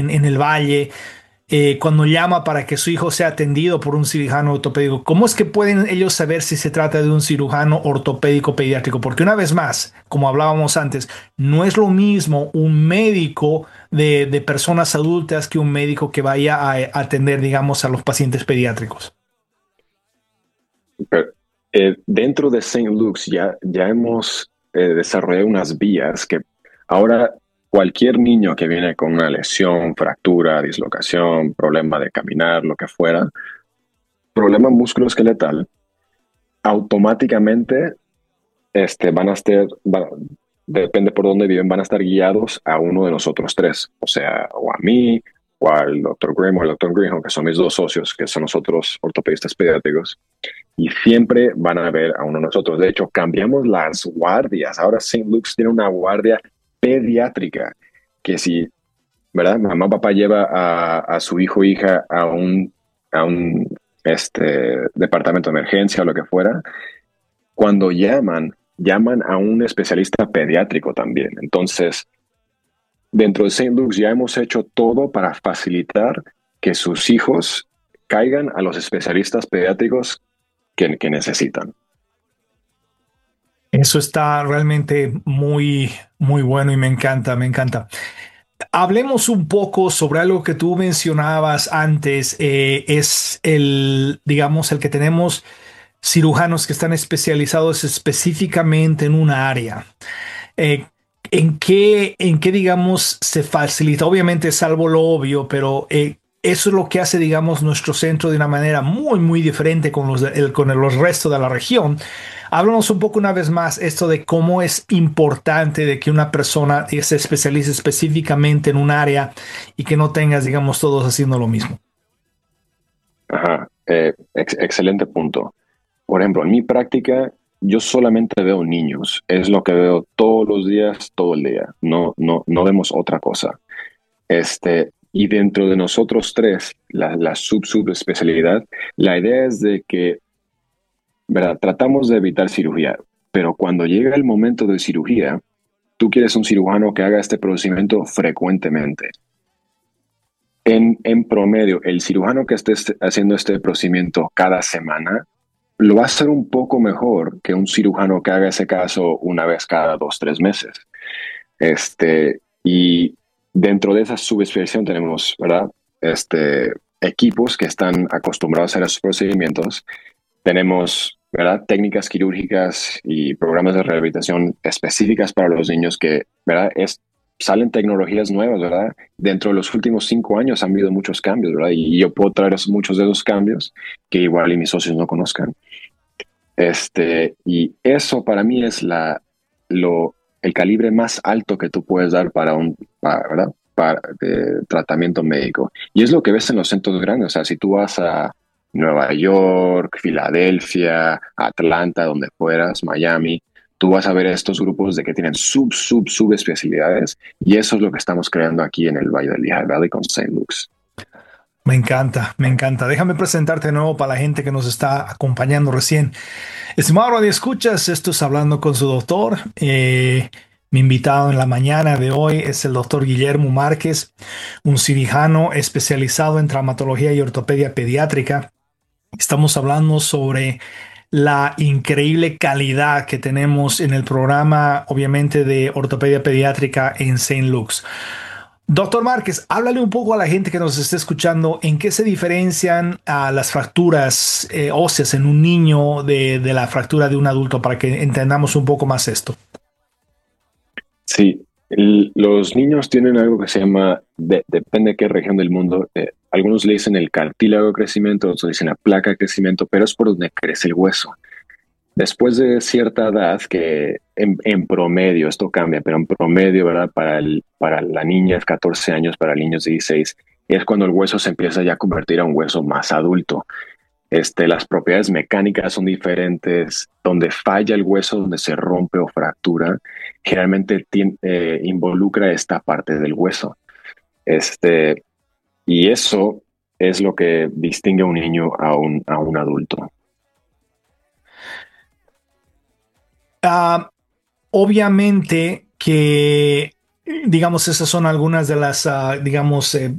en el valle, cuando llama para que su hijo sea atendido por un cirujano ortopédico, ¿cómo es que pueden ellos saber si se trata de un cirujano ortopédico pediátrico? Porque una vez más, como hablábamos antes, no es lo mismo un médico de personas adultas que un médico que vaya a atender, digamos, a los pacientes pediátricos. Pero, dentro de Saint Luke's ya hemos desarrollado unas vías que ahora cualquier niño que viene con una lesión, fractura, dislocación, problema de caminar, lo que fuera, problema musculoesqueletal, automáticamente van a estar, depende por dónde viven, van a estar guiados a uno de nosotros tres, o sea, o a mí, o al doctor Grimm o al doctor Greenholm, que son mis dos socios, que son nosotros ortopedistas pediátricos, y siempre van a ver a uno de nosotros. De hecho, cambiamos las guardias. Ahora Saint Luke's tiene una guardia pediátrica, que si, ¿verdad? Mamá, papá lleva a su hijo o hija a un departamento de emergencia o lo que fuera, cuando llaman a un especialista pediátrico también. Entonces, dentro de Saint Luke's ya hemos hecho todo para facilitar que sus hijos caigan a los especialistas pediátricos que necesitan. Eso está realmente muy, muy bueno y me encanta, me encanta. Hablemos un poco sobre algo que tú mencionabas antes, es el, digamos, el que tenemos cirujanos que están especializados específicamente en una área. Eh, ¿en qué, digamos, se facilita? Obviamente, salvo lo obvio, pero eso es lo que hace, digamos, nuestro centro de una manera muy, muy diferente con los restos de la región. Háblanos un poco una vez más esto de cómo es importante de que una persona se especialice específicamente en un área y que no tengas, digamos, todos haciendo lo mismo. Ajá, excelente punto. Por ejemplo, en mi práctica, yo solamente veo niños. Es lo que veo todos los días, todo el día. No vemos otra cosa. Y dentro de nosotros tres, la subespecialidad, la idea es de que, ¿verdad? Tratamos de evitar cirugía, pero cuando llega el momento de cirugía, tú quieres un cirujano que haga este procedimiento frecuentemente. En promedio, el cirujano que esté haciendo este procedimiento cada semana lo va a hacer un poco mejor que un cirujano que haga ese caso una vez cada 2, 3 meses. Y dentro de esa subespecialización tenemos, ¿verdad? Equipos que están acostumbrados a hacer esos procedimientos. Tenemos, ¿verdad? Técnicas quirúrgicas y programas de rehabilitación específicas para los niños que, ¿verdad? Salen tecnologías nuevas, ¿verdad? Dentro de los últimos 5 años han habido muchos cambios, ¿verdad? Y yo puedo traer muchos de esos cambios que igual y mis socios no conozcan. Y eso para mí es el calibre más alto que tú puedes dar ¿verdad? Para tratamiento médico. Y es lo que ves en los centros grandes. O sea, si tú vas a Nueva York, Filadelfia, Atlanta, donde fueras, Miami, tú vas a ver estos grupos de que tienen subespecialidades. Y eso es lo que estamos creando aquí en el Valle del Lehigh Valley con Saint Luke's. Me encanta, me encanta. Déjame presentarte de nuevo para la gente que nos está acompañando recién. Estimado Radio Escuchas, esto es Hablando con su doctor. Mi invitado en la mañana de hoy es el doctor Guillermo Márquez, un cirujano especializado en traumatología y ortopedia pediátrica. Estamos hablando sobre la increíble calidad que tenemos en el programa, obviamente, de ortopedia pediátrica en Saint Luke's. Doctor Márquez, háblale un poco a la gente que nos esté escuchando en qué se diferencian las fracturas óseas en un niño de la fractura de un adulto para que entendamos un poco más esto. Sí, los niños tienen algo que se llama, depende de qué región del mundo, algunos le dicen el cartílago de crecimiento, otros le dicen la placa de crecimiento, pero es por donde crece el hueso. Después de cierta edad, que en promedio, esto cambia, pero en promedio, ¿verdad? Para la niña es 14 años, para el niño es 16, es cuando el hueso se empieza ya a convertir a un hueso más adulto. Las propiedades mecánicas son diferentes, donde falla el hueso, donde se rompe o fractura, generalmente involucra esta parte del hueso. Este, y eso es lo que distingue a un niño a un adulto. Ah, obviamente que, digamos, esas son algunas de las, digamos,